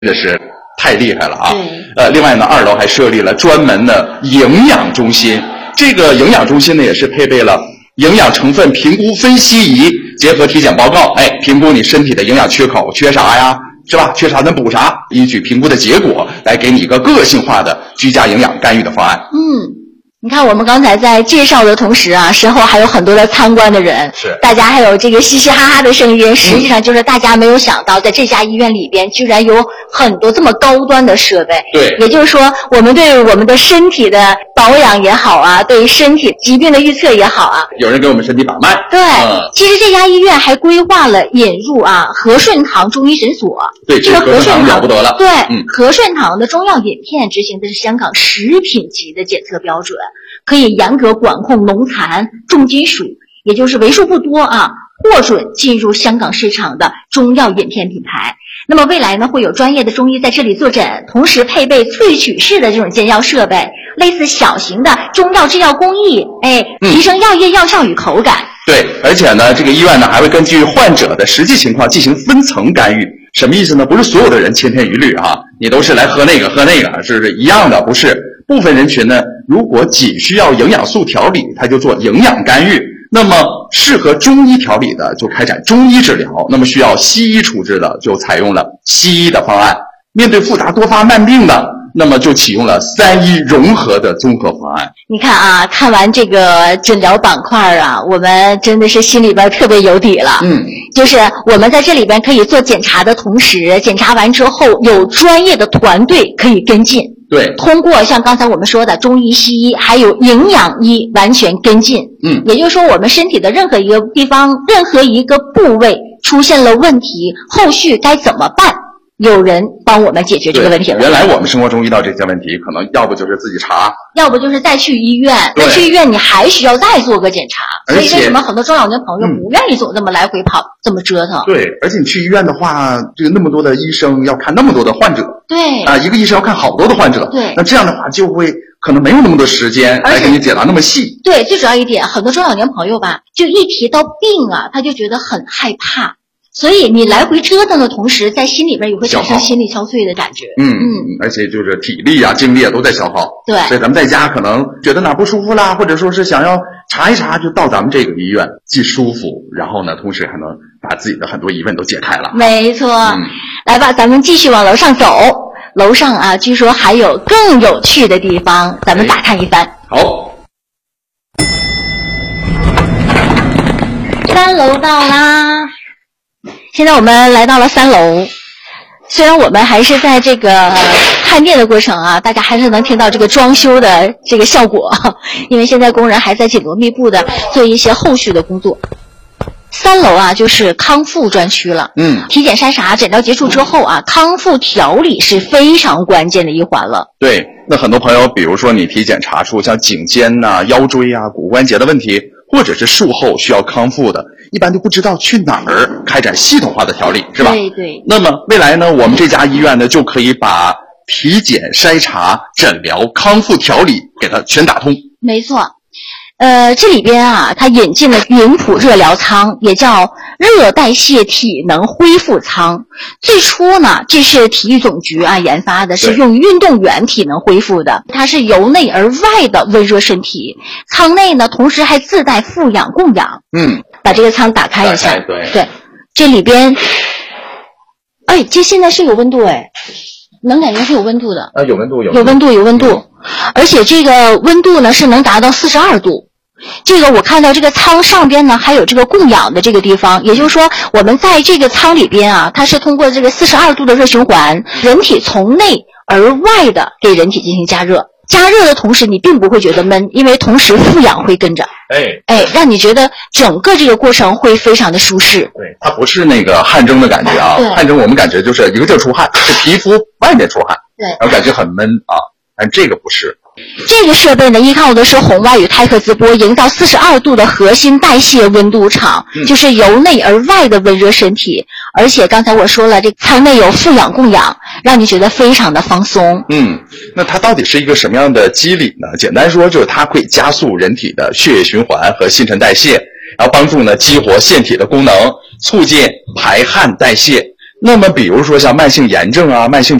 这是太厉害了啊！另外呢，2楼还设立了专门的营养中心。这个营养中心呢，也是配备了营养成分评估分析仪，结合体检报告，评估你身体的营养缺口，缺啥呀？是吧？缺啥咱补啥，依据评估的结果来给你一个个性化的居家营养干预的方案。 你看我们刚才在介绍的同时啊，身后还有很多的参观的人， 是大家还有这个嘻嘻哈哈的声音，实际上就是大家没有想到，在这家医院里边居然有很多这么高端的设备。 对， 也就是说，我们对我们的身体的保养也好啊，对身体疾病的预测也好啊， 有人给我们身体把脉。 对，其实这家医院还规划了引入和顺堂中医诊所。 对， 这个和顺堂了不得了。 对，和顺堂的中药饮片执行的是香港食品级的检测标准，可以严格管控农残、重金属，也就是为数不多获准进入香港市场的中药饮片品牌。那么未来呢，会有专业的中医在这里坐诊，同时配备萃取式的这种煎药设备，类似小型的中药制药工艺，提升药液药效与口感。 对，而且呢，这个医院呢还会根据患者的实际情况进行分层干预。什么意思呢？不是所有的人千篇一律你都是来喝那个是一样的，不是。部分人群呢，如果仅需要营养素调理，他就做营养干预；那么适合中医调理的，就开展中医治疗；那么需要西医处置的，就采用了西医的方案；面对复杂多发慢病的，那么就启用了3医融合的综合方案。 你看看完这个诊疗板块我们真的是心里边特别有底了。就是我们在这里边可以做检查的同时，检查完之后有专业的团队可以跟进。 对， 通过像刚才我们说的中医、西医还有营养医完全跟进。也就是说我们身体的任何一个地方、任何一个部位出现了问题，后续该怎么办？有人帮我们解决这个问题了。 原来我们生活中遇到这些问题，可能要不就是自己查， 要不就是再去医院。再去医院你还需要再做个检查。所以为什么很多中老年朋友不愿意总这么来回跑，这么折腾？ 对，而且你去医院的话，这个那么多的医生要看那么多的患者。 对一个医生要看好多的患者。 对， 那这样的话就会可能没有那么多时间来给你解答那么细。 对，最主要一点，很多中老年朋友就一提到病他就觉得很害怕。所以你来回折腾的同时，在心里边也会产生心力憔悴的感觉。 而且就是体力精力都在消耗。 对， 所以咱们在家可能觉得哪不舒服啦，或者说是想要查一查，就到咱们这个医院，既舒服，然后呢，同时还能把自己的很多疑问都解开了。 没错。来吧，咱们继续往楼上走。楼上据说还有更有趣的地方，咱们打探一番。 好。 3楼到啦。现在我们来到了3楼，虽然我们还是在这个探店的过程大家还是能听到这个装修的这个效果，因为现在工人还在紧锣密布的做一些后续的工作。3楼就是康复专区了。体检筛查诊疗结束之后康复调理是非常关键的一环了。 对，那很多朋友比如说你体检查出像颈肩腰椎骨关节的问题，或者是术后需要康复的，一般都不知道去哪儿开展系统化的调理，是吧？ 对。 那么未来呢，我们这家医院呢就可以把体检筛查诊疗康复调理给它全打通。 没错。这里边它引进了云谱热疗舱，也叫热代谢体能恢复舱。最初呢，这是体育总局研发的，是用运动员体能恢复的。它是由内而外的温热身体。舱内呢，同时还自带负氧供氧。把这个舱打开一下。对，这里边，这现在是有温度能感觉是有温度的。 有温度。 有温度。而且这个温度呢是能达到42度。这个我看到这个舱上边呢还有这个供氧的这个地方，也就是说我们在这个舱里边它是通过这个42度的热循环，人体从内而外的给人体进行加热。加热的同时你并不会觉得闷，因为同时负氧会跟着。让你觉得整个这个过程会非常的舒适。 对，它不是那个汗蒸的感觉汗蒸我们感觉就是一个劲儿出汗，是皮肤外面出汗。 对， 然后感觉很闷但这个不是。 这个设备呢，依靠的是红外与太克兹波营造42度的核心代谢温度场，就是由内而外的温热身体。而且刚才我说了，这舱内有负氧供氧，让你觉得非常的放松。 那它到底是一个什么样的机理呢？简单说就是它会加速人体的血液循环和新陈代谢，然后帮助呢激活腺体的功能，促进排汗代谢。 那么比如说像慢性炎症啊、慢性